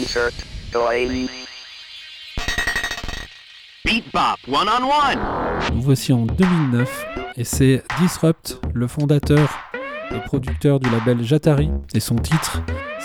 Insert delay. Beat Bop One-on-One. Nous voici en 2009 et c'est Disrupt, le fondateur et producteur du label Jatari, et son titre